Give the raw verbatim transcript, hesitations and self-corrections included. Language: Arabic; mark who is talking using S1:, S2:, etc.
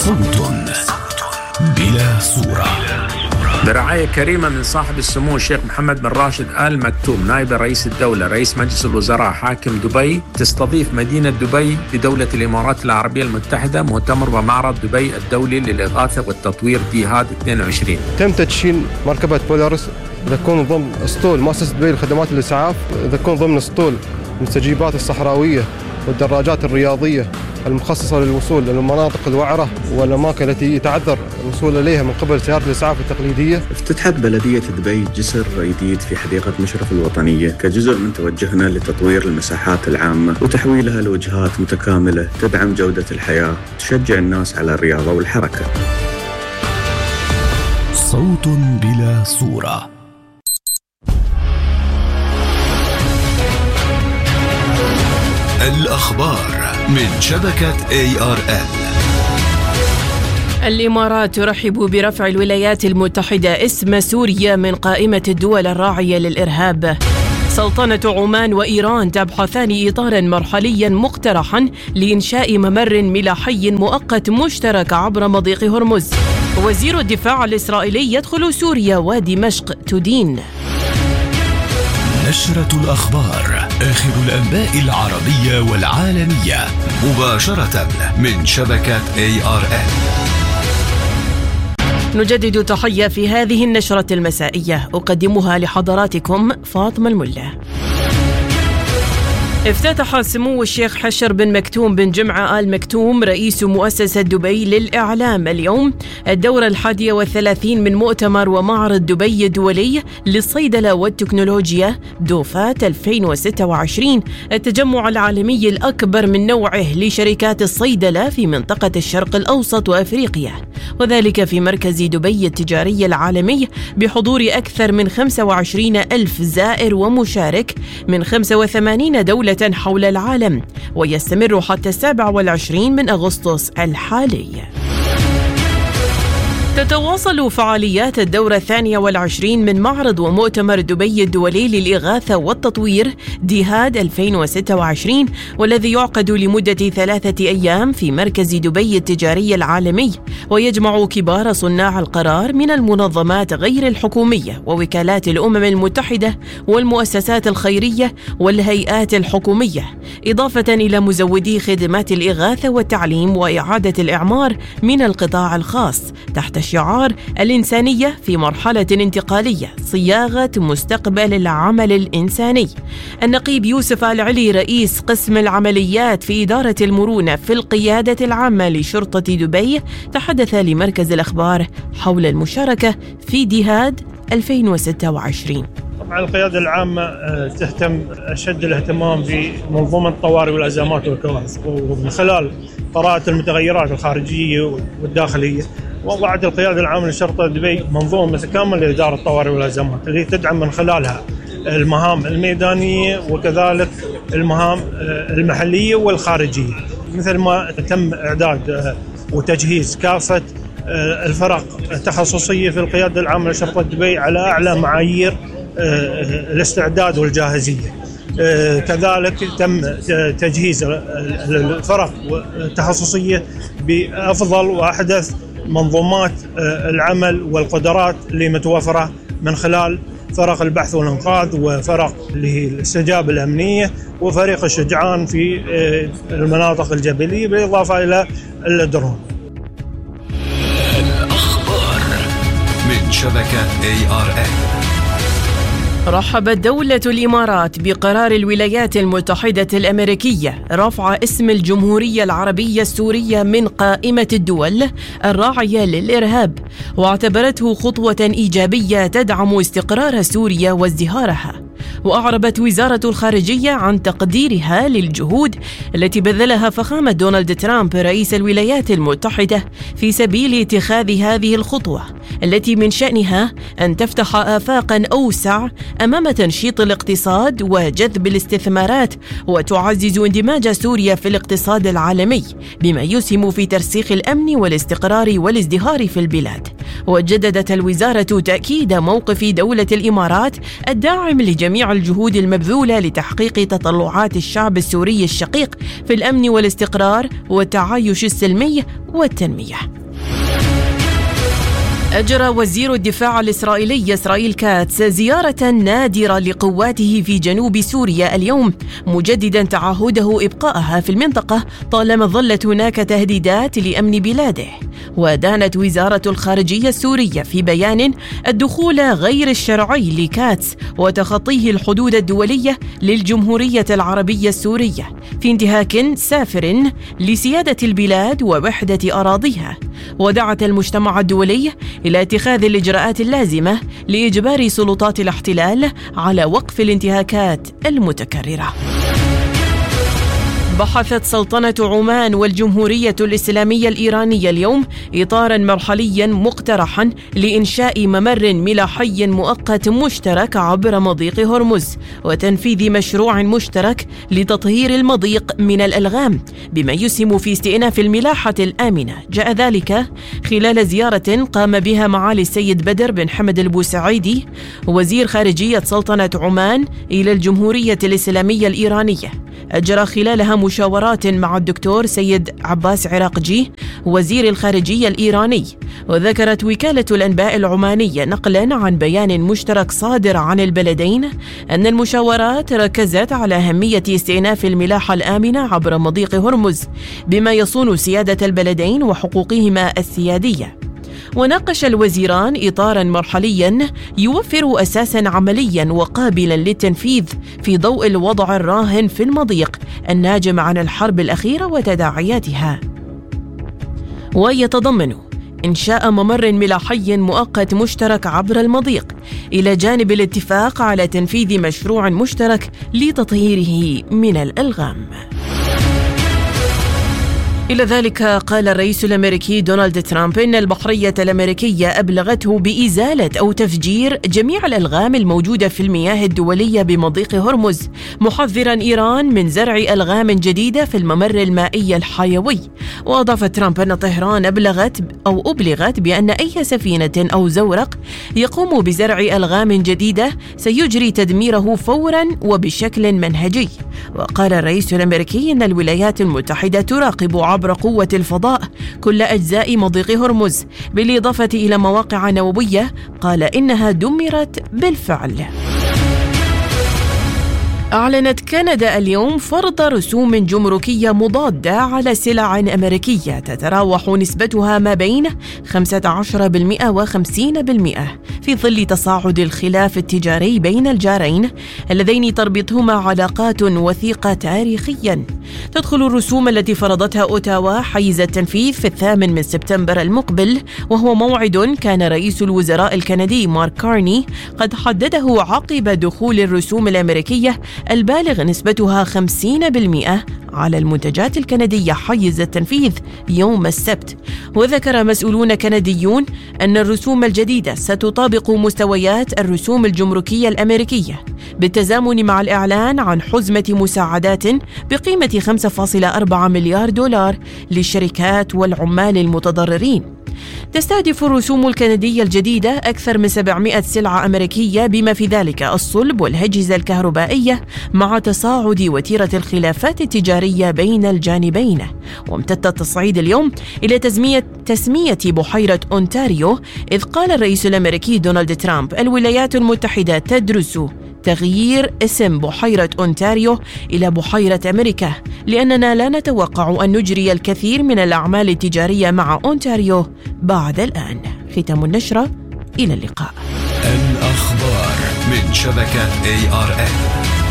S1: صوت بلا صورة.
S2: برعاية كريمة من صاحب السمو الشيخ محمد بن راشد آل مكتوم نائب رئيس الدولة رئيس مجلس الوزراء حاكم دبي، تستضيف مدينة دبي بدولة الإمارات العربية المتحدة مؤتمر ومعرض دبي الدولي للإغاثة والتطوير ديهاد اثنين وعشرين.
S3: تم تدشين مركبة بولارس تكون ضمن اسطول مؤسسة دبي لخدمات الإسعاف، تكون ضمن اسطول المستجيبات الصحراوية والدراجات الرياضية المخصصة للوصول للمناطق الوعرة والأماكن التي يتعذر الوصول إليها من قبل سيارات الإسعاف التقليدية.
S4: افتتحت بلدية دبي جسر جديد في حديقة مشرف الوطنية كجزء من توجهنا لتطوير المساحات العامة وتحويلها لوجهات متكاملة تدعم جودة الحياة وتشجع الناس على الرياضة والحركة.
S1: صوت بلا صورة. الأخبار من شبكة إيه آر إل.
S5: الإمارات ترحب برفع الولايات المتحدة اسم سوريا من قائمة الدول الراعية للإرهاب. سلطنة عمان وإيران تبحثان إطاراً مرحلياً مقترحاً لإنشاء ممر ملاحي مؤقت مشترك عبر مضيق هرمز. وزير الدفاع الإسرائيلي يدخل سوريا ودمشق تدين.
S1: نشرة الأخبار، آخر الأنباء العربية والعالمية مباشرة من شبكة إيه آر إل.
S5: نجدد تحية في هذه النشرة المسائية، أقدمها لحضراتكم فاطمة الملا. افتتح سمو الشيخ حشر بن مكتوم بن جمعة آل مكتوم رئيس مؤسسة دبي للإعلام اليوم الدورة الحادية والثلاثين من مؤتمر ومعرض دبي الدولي للصيدلة والتكنولوجيا دوفات ألفين وستة وعشرين، التجمع العالمي الأكبر من نوعه لشركات الصيدلة في منطقة الشرق الأوسط وأفريقيا، وذلك في مركز دبي التجاري العالمي بحضور أكثر من خمسة وعشرين ألف زائر ومشارك من خمسة وثمانين دولة حول العالم، ويستمر حتى السابع والعشرين من أغسطس الحالي. تتواصل فعاليات الدورة الثانية والعشرين من معرض ومؤتمر دبي الدولي للإغاثة والتطوير ديهاد ألفين وستة وعشرين، والذي يعقد لمدة ثلاثة أيام في مركز دبي التجاري العالمي، ويجمع كبار صناع القرار من المنظمات غير الحكومية ووكالات الأمم المتحدة والمؤسسات الخيرية والهيئات الحكومية، إضافة إلى مزودي خدمات الإغاثة والتعليم وإعادة الإعمار من القطاع الخاص تحت شعار الإنسانية في مرحلة انتقالية، صياغة مستقبل العمل الإنساني. النقيب يوسف العلي رئيس قسم العمليات في إدارة المرونة في القيادة العامة لشرطة دبي تحدث لمركز الأخبار حول المشاركة في ديهاد ألفين وستة وعشرين.
S6: طبعا القيادة العامة تهتم أشد الاهتمام بمنظومة الطوارئ والأزمات والكوارث، ومن خلال قراءة المتغيرات الخارجية والداخلية وضعت القيادة العامة لشرطة دبي منظومة متكاملة لإدارة الطوارئ والأزمات التي تدعم من خلالها المهام الميدانية وكذلك المهام المحلية والخارجية، مثل ما تم إعداد وتجهيز كافة الفرق التخصصية في القيادة العامة لشرطة دبي على أعلى معايير الاستعداد والجاهزية. كذلك تم تجهيز الفرق التخصصية بأفضل وأحدث منظومات العمل والقدرات اللي متوفرة من خلال فرق البحث والإنقاذ وفرق الاستجابة الأمنية وفريق الشجعان في المناطق الجبلية بالإضافة إلى الدرون.
S1: الأخبار من شبكة إيه آر إل.
S5: رحبت دولة الإمارات بقرار الولايات المتحدة الأمريكية رفع اسم الجمهورية العربية السورية من قائمة الدول الراعية للإرهاب، واعتبرته خطوة إيجابية تدعم استقرار سوريا وازدهارها. وأعربت وزارة الخارجية عن تقديرها للجهود التي بذلها فخامة دونالد ترامب رئيس الولايات المتحدة في سبيل اتخاذ هذه الخطوة التي من شأنها أن تفتح آفاقاً أوسع أمام تنشيط الاقتصاد وجذب الاستثمارات، وتعزز اندماج سوريا في الاقتصاد العالمي بما يسهم في ترسيخ الأمن والاستقرار والازدهار في البلاد. وجددت الوزارة تأكيد موقف دولة الإمارات الداعم لجميع الجهود المبذولة لتحقيق تطلعات الشعب السوري الشقيق في الأمن والاستقرار والتعايش السلمي والتنمية. أجرى وزير الدفاع الإسرائيلي إسرائيل كاتس زيارة نادرة لقواته في جنوب سوريا اليوم، مجددا تعهده إبقائها في المنطقة طالما ظلت هناك تهديدات لأمن بلاده. ودانت وزارة الخارجية السورية في بيان الدخول غير الشرعي لكاتس وتخطيه الحدود الدولية للجمهورية العربية السورية في انتهاك سافر لسيادة البلاد ووحدة أراضيها، ودعت المجتمع الدولي إلى اتخاذ الإجراءات اللازمة لإجبار سلطات الاحتلال على وقف الانتهاكات المتكررة. بحثت سلطنة عمان والجمهورية الإسلامية الإيرانية اليوم إطاراً مرحلياً مقترحاً لإنشاء ممر ملاحي مؤقت مشترك عبر مضيق هرمز وتنفيذ مشروع مشترك لتطهير المضيق من الألغام بما يسهم في استئناف الملاحة الآمنة. جاء ذلك خلال زيارة قام بها معالي السيد بدر بن حمد البوسعيدي وزير خارجية سلطنة عمان إلى الجمهورية الإسلامية الإيرانية. أجرى خلالها مشاورات مع الدكتور سيد عباس عراقجي وزير الخارجية الإيراني. وذكرت وكالة الأنباء العمانية نقلا عن بيان مشترك صادر عن البلدين أن المشاورات ركزت على أهمية استئناف الملاحة الآمنة عبر مضيق هرمز بما يصون سيادة البلدين وحقوقهما السيادية. وناقش الوزيران إطاراً مرحلياً يوفر أساساً عملياً وقابلاً للتنفيذ في ضوء الوضع الراهن في المضيق الناجم عن الحرب الأخيرة وتداعياتها، ويتضمن إنشاء ممر ملاحي مؤقت مشترك عبر المضيق إلى جانب الاتفاق على تنفيذ مشروع مشترك لتطهيره من الألغام. إلى ذلك قال الرئيس الأمريكي دونالد ترامب إن البحرية الأمريكية أبلغته بإزالة أو تفجير جميع الألغام الموجودة في المياه الدولية بمضيق هرمز، محذرا إيران من زرع ألغام جديدة في الممر المائي الحيوي. وأضاف ترامب أن طهران أبلغت أو أبلغت بأن أي سفينة أو زورق يقوم بزرع ألغام جديدة سيجري تدميره فورا وبشكل منهجي. وقال الرئيس الأمريكي إن الولايات المتحدة تراقب عبر قوة الفضاء كل أجزاء مضيق هرمز، بالإضافة إلى مواقع نووية قال إنها دمرت بالفعل. أعلنت كندا اليوم فرض رسوم جمركية مضادة على سلع أمريكية تتراوح نسبتها ما بين خمسة عشر بالمئة وخمسين بالمئة في ظل تصاعد الخلاف التجاري بين الجارين اللذين تربطهما علاقات وثيقة تاريخيا. تدخل الرسوم التي فرضتها أوتاوا حيز التنفيذ في الثامن من سبتمبر المقبل، وهو موعد كان رئيس الوزراء الكندي مارك كارني قد حدده عقب دخول الرسوم الأمريكية البالغ نسبتها خمسين بالمئة على المنتجات الكندية حيز التنفيذ يوم السبت. وذكر مسؤولون كنديون أن الرسوم الجديدة ستطابق مستويات الرسوم الجمركية الأمريكية بالتزامن مع الإعلان عن حزمة مساعدات بقيمة خمسة فاصلة أربعة مليار دولار للشركات والعمال المتضررين. تستهدف الرسوم الكندية الجديدة أكثر من سبعمائة سلعة أمريكية بما في ذلك الصلب والأجهزة الكهربائية مع تصاعد وتيرة الخلافات التجارية بين الجانبين. وامتد التصعيد اليوم إلى تسمية تسمية بحيرة أونتاريو، إذ قال الرئيس الأمريكي دونالد ترامب الولايات المتحدة تدرس تغيير اسم بحيرة أونتاريو إلى بحيرة أمريكا لأننا لا نتوقع أن نجري الكثير من الأعمال التجارية مع أونتاريو بعد الآن. ختام النشرة، إلى اللقاء.
S1: الأخبار من شبكة إيه آر إن.